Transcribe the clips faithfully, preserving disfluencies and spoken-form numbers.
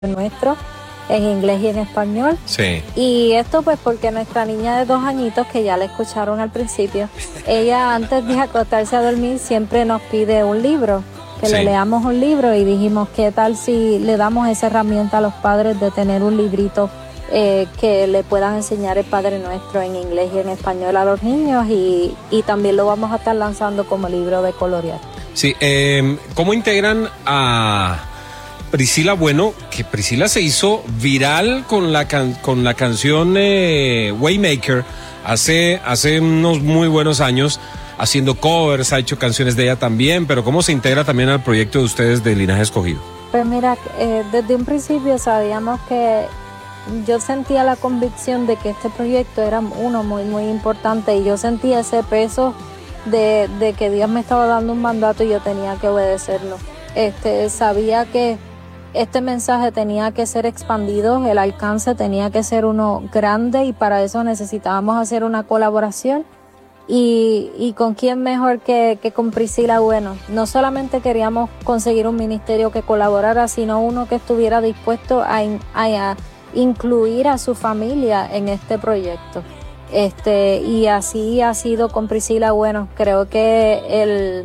Nuestro en inglés y en español. Sí. Y esto pues porque nuestra niña de dos añitos, que ya la escucharon al principio, ella antes de acostarse a dormir siempre nos pide un libro, que Sí. le leamos un libro, y dijimos, ¿qué tal si le damos esa herramienta a los padres de tener un librito eh, que le puedan enseñar el Padre Nuestro en inglés y en español a los niños? Y, y también lo vamos a estar lanzando como libro de colorear. Sí, eh, ¿cómo integran a Priscila Bueno? Que Priscila se hizo viral con la can- con la canción eh, Waymaker hace, hace unos muy buenos años, haciendo covers, ha hecho canciones de ella también, pero ¿cómo se integra también al proyecto de ustedes de Linaje Escogido? Pues mira, eh, desde un principio sabíamos que yo sentía la convicción de que este proyecto era uno muy muy importante, y yo sentía ese peso de, de que Dios me estaba dando un mandato y yo tenía que obedecerlo. Este, sabía que este mensaje tenía que ser expandido, el alcance tenía que ser uno grande, y para eso necesitábamos hacer una colaboración. Y, y con quién mejor que, que con Priscila Bueno. No solamente queríamos conseguir un ministerio que colaborara, sino uno que estuviera dispuesto a, in, a, a incluir a su familia en este proyecto. Este, y así ha sido con Priscila Bueno. Creo que el,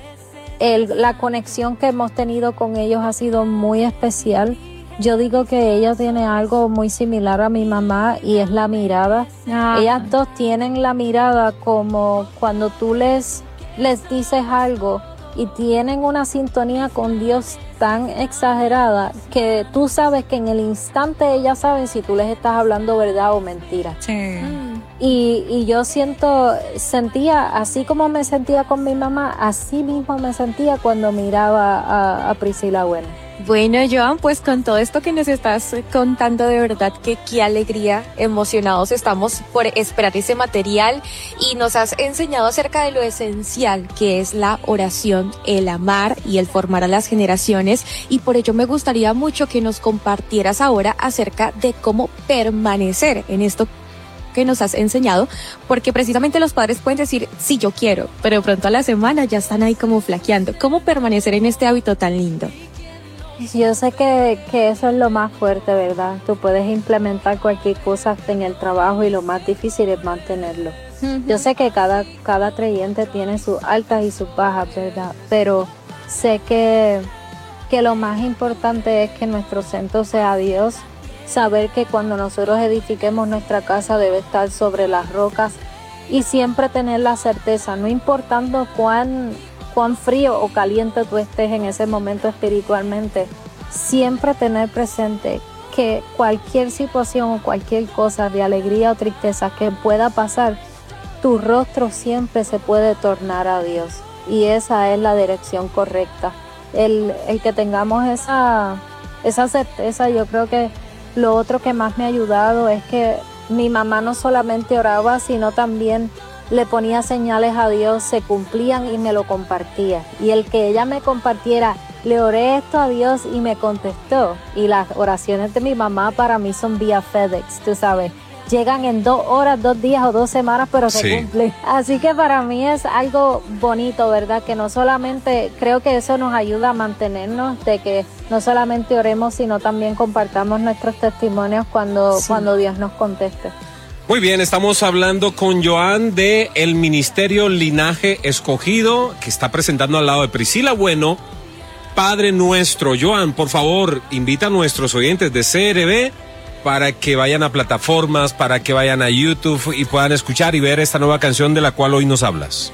el, la conexión que hemos tenido con ellos ha sido muy especial. Yo digo que ella tiene algo muy similar a mi mamá, y es la mirada. Ah. Ellas dos tienen la mirada como cuando tú les, les dices algo y tienen una sintonía con Dios tan exagerada que tú sabes que en el instante ellas saben si tú les estás hablando verdad o mentira. Sí. Mm. Y, y yo siento, sentía, así como me sentía con mi mamá, así mismo me sentía cuando miraba a, a Priscila Bueno. Bueno, Joan, pues con todo esto que nos estás contando, de verdad que qué alegría, emocionados estamos por esperar ese material, y nos has enseñado acerca de lo esencial que es la oración, el amar y el formar a las generaciones, y por ello me gustaría mucho que nos compartieras ahora acerca de cómo permanecer en esto que nos has enseñado, porque precisamente los padres pueden decir, sí, yo quiero, pero pronto a la semana ya están ahí como flaqueando. ¿Cómo permanecer en este hábito tan lindo? Yo sé que, que eso es lo más fuerte, ¿verdad? Tú puedes implementar cualquier cosa hasta en el trabajo, y lo más difícil es mantenerlo. Uh-huh. Yo sé que cada, cada creyente tiene sus altas y sus bajas, ¿verdad? Pero sé que, que lo más importante es que nuestro centro sea Dios. Saber que cuando nosotros edifiquemos nuestra casa debe estar sobre las rocas, y siempre tener la certeza, no importando cuán... cuán frío o caliente tú estés en ese momento espiritualmente, siempre tener presente que cualquier situación o cualquier cosa de alegría o tristeza que pueda pasar, tu rostro siempre se puede tornar a Dios, y esa es la dirección correcta. El, el que tengamos esa, esa certeza. Yo creo que lo otro que más me ha ayudado es que mi mamá no solamente oraba, sino también le ponía señales a Dios, se cumplían y me lo compartía. Y el que ella me compartiera, le oré esto a Dios y me contestó. Y las oraciones de mi mamá para mí son vía FedEx, tú sabes. Llegan en dos horas, dos días o dos semanas, pero se sí. cumplen. Así que para mí es algo bonito, ¿verdad? Que no solamente, creo que eso nos ayuda a mantenernos, de que no solamente oremos, sino también compartamos nuestros testimonios cuando, sí. cuando Dios nos conteste. Muy bien, estamos hablando con Joan de el Ministerio Linaje Escogido, que está presentando al lado de Priscila Bueno, Padre Nuestro. Joan, por favor, invita a nuestros oyentes de C R B para que vayan a plataformas, para que vayan a YouTube y puedan escuchar y ver esta nueva canción de la cual hoy nos hablas.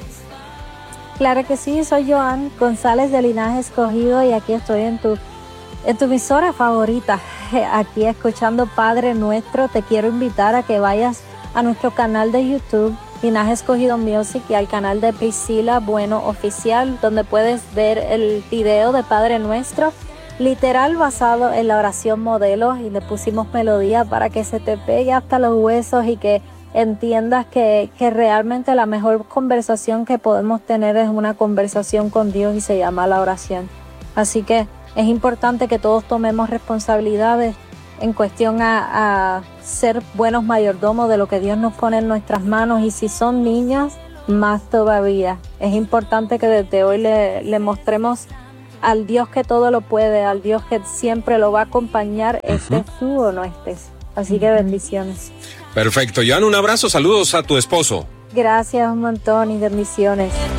Claro que sí, soy Joan González de Linaje Escogido, y aquí estoy en tu, en tu emisora favorita, aquí escuchando Padre Nuestro. Te quiero invitar a que vayas a nuestro canal de YouTube, Linaje Escogido Music, y al canal de Priscila Bueno Oficial, donde puedes ver el video de Padre Nuestro, literal basado en la oración modelo, y le pusimos melodía para que se te pegue hasta los huesos y que entiendas que, que realmente la mejor conversación que podemos tener es una conversación con Dios, y se llama la oración. Así que es importante que todos tomemos responsabilidades en cuestión a, a ser buenos mayordomos de lo que Dios nos pone en nuestras manos, y si son niños, más todavía. Es importante que desde hoy le, le mostremos al Dios que todo lo puede, al Dios que siempre lo va a acompañar, uh-huh. estés tú o no estés. Así que bendiciones. Perfecto. Joan, un abrazo, saludos a tu esposo. Gracias un montón y bendiciones.